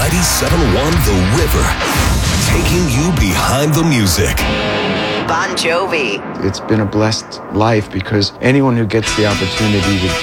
97.1 The River, taking you behind the music. Bon Jovi. It's been a blessed life because anyone who gets the opportunity to